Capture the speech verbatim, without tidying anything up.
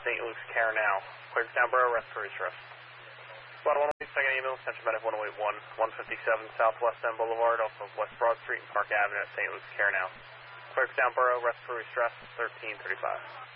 Saint Luke's Care now. Quakertown Borough, respiratory stress. Squad one oh eight, second ambulance, attention medic one oh eight one, one fifty-seven Southwest End Boulevard, also West Broad Street and Park Avenue at Saint Luke's Care now. Quakertown Borough, respiratory stress, thirteen thirty-five.